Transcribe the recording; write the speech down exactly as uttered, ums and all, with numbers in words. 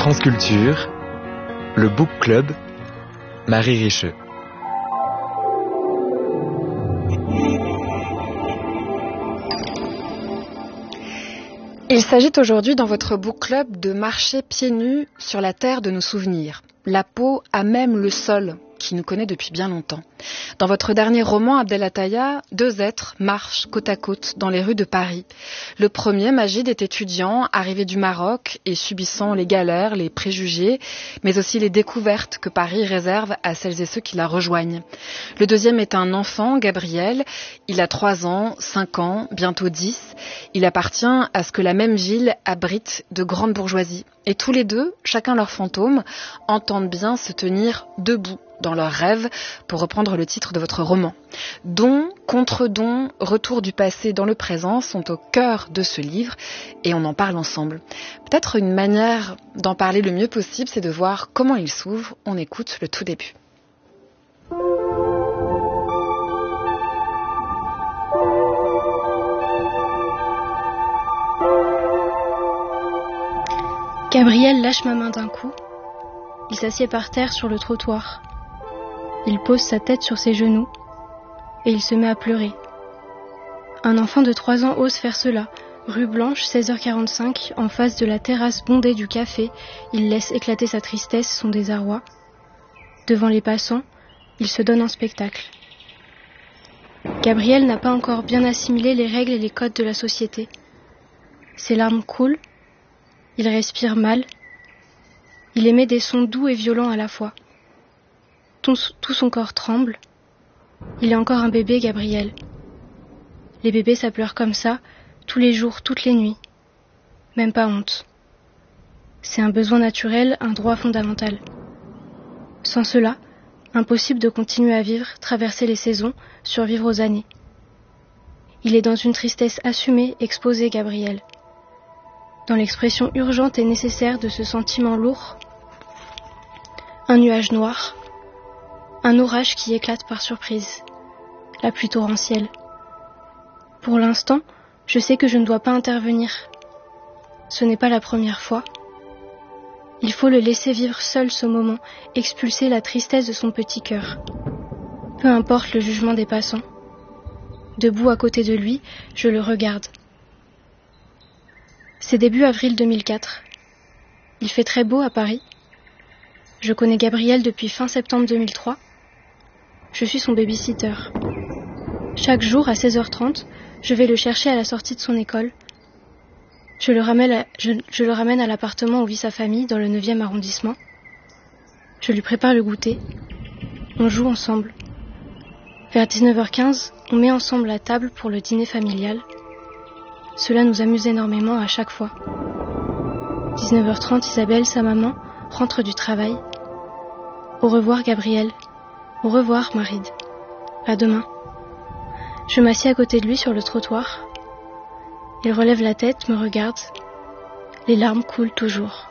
France Culture, le Book Club, Marie Richeux. Il s'agit aujourd'hui dans votre Book Club de marcher pieds nus sur la terre de nos souvenirs, la peau à même le sol qui nous connaît depuis bien longtemps. Dans votre dernier roman, Abdel Ataya, deux êtres marchent côte à côte dans les rues de Paris. Le premier, Magid, est étudiant, arrivé du Maroc et subissant les galères, les préjugés, mais aussi les découvertes que Paris réserve à celles et ceux qui la rejoignent. Le deuxième est un enfant, Gabriel. Il a trois ans, cinq ans, bientôt dix. Il appartient à ce que la même ville abrite de grandes bourgeoisies. Et tous les deux, chacun leur fantôme, entendent bien se tenir debout dans leurs rêves, pour reprendre le titre de votre roman. Don, contre-don, retour du passé dans le présent sont au cœur de ce livre et on en parle ensemble. Peut-être une manière d'en parler le mieux possible, c'est de voir comment il s'ouvre. On écoute le tout début. Gabriel lâche ma main d'un coup. Il s'assied par terre sur le trottoir. Il pose sa tête sur ses genoux et il se met à pleurer. Un enfant de trois ans ose faire cela. Rue Blanche, seize heures quarante-cinq, en face de la terrasse bondée du café, il laisse éclater sa tristesse, son désarroi. Devant les passants, il se donne un spectacle. Gabriel n'a pas encore bien assimilé les règles et les codes de la société. Ses larmes coulent, il respire mal, il émet des sons doux et violents à la fois. Tout, tout son corps tremble. Il est encore un bébé, Gabriel. Les bébés, ça pleure comme ça, tous les jours, toutes les nuits. Même pas honte. C'est un besoin naturel, un droit fondamental. Sans cela, impossible de continuer à vivre, traverser les saisons, survivre aux années. Il est dans une tristesse assumée, exposée, Gabriel. Dans l'expression urgente et nécessaire de ce sentiment lourd, un nuage noir, un orage qui éclate par surprise, la pluie torrentielle. Pour l'instant, je sais que je ne dois pas intervenir. Ce n'est pas la première fois. Il faut le laisser vivre seul ce moment, expulser la tristesse de son petit cœur. Peu importe le jugement des passants. Debout à côté de lui, je le regarde. C'est début avril deux mille quatre. Il fait très beau à Paris. Je connais Gabriel depuis fin septembre deux mille trois. Je suis son baby-sitter. Chaque jour, à seize heures trente, je vais le chercher à la sortie de son école. Je le ramène à, je, je le ramène à l'appartement où vit sa famille, dans le neuvième arrondissement. Je lui prépare le goûter. On joue ensemble. Vers dix-neuf heures quinze, on met ensemble la table pour le dîner familial. Cela nous amuse énormément à chaque fois. dix-neuf heures trente, Isabelle, sa maman, rentre du travail. Au revoir, Gabriel. Au revoir, Marid. À demain. Je m'assieds à côté de lui sur le trottoir. Il relève la tête, me regarde. Les larmes coulent toujours.